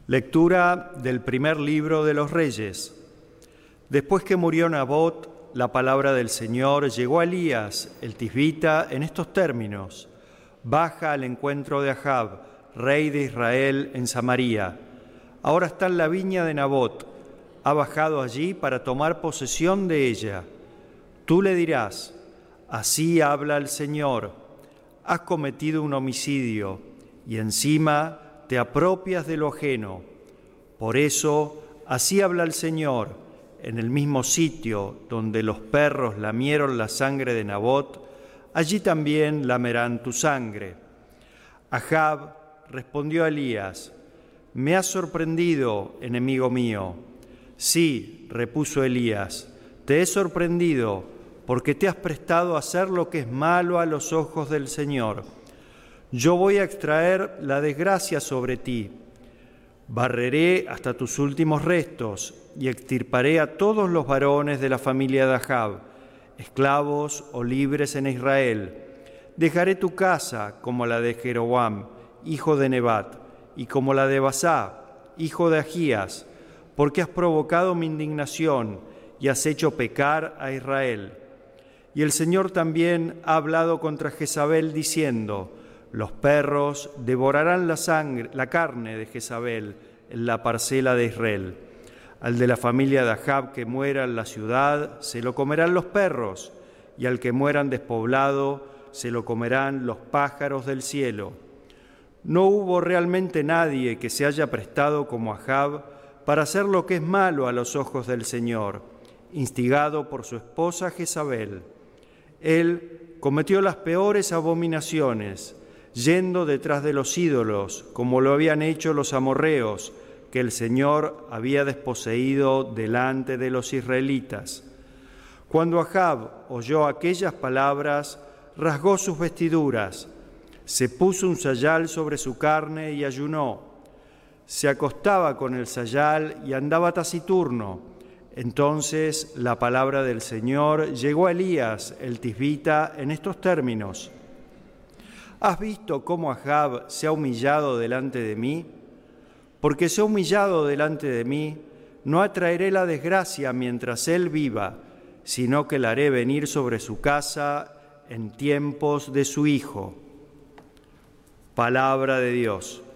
Lectura del primer libro de los Reyes. Después que murió Nabot, la palabra del Señor llegó a Elías, el tisbita, en estos términos: Baja al encuentro de Ahab, rey de Israel, en Samaria. Ahora está en la viña de Nabot. Ha bajado allí para tomar posesión de ella. Tú le dirás: así habla el Señor. Has cometido un homicidio y encima te apropias de lo ajeno. Por eso, así habla el Señor: en el mismo sitio donde los perros lamieron la sangre de Nabot, allí también lamerán tu sangre. Ahab respondió a Elías: Me has sorprendido, enemigo mío. Sí, repuso Elías, te he sorprendido porque te has prestado a hacer lo que es malo a los ojos del Señor. Yo voy a extraer la desgracia sobre ti. Barreré hasta tus últimos restos y extirparé a todos los varones de la familia de Ahab, esclavos o libres en Israel. Dejaré tu casa como la de Jeroboam, hijo de Nebat, y como la de Basá, hijo de Agías, porque has provocado mi indignación y has hecho pecar a Israel. Y el Señor también ha hablado contra Jezabel diciendo: los perros devorarán la carne de Jezabel en la parcela de Israel. Al de la familia de Ahab que muera en la ciudad, se lo comerán los perros, y al que muera en despoblado, se lo comerán los pájaros del cielo. No hubo realmente nadie que se haya prestado como Ahab para hacer lo que es malo a los ojos del Señor, instigado por su esposa Jezabel. Él cometió las peores abominaciones, yendo detrás de los ídolos, como lo habían hecho los amorreos, que el Señor había desposeído delante de los israelitas. Cuando Ahab oyó aquellas palabras, rasgó sus vestiduras, se puso un sayal sobre su carne y ayunó. Se acostaba con el sayal y andaba taciturno. Entonces la palabra del Señor llegó a Elías, el tisbita, en estos términos: ¿Has visto cómo Ahab se ha humillado delante de mí? Porque se ha humillado delante de mí, no atraeré la desgracia mientras él viva, sino que la haré venir sobre su casa en tiempos de su hijo. Palabra de Dios.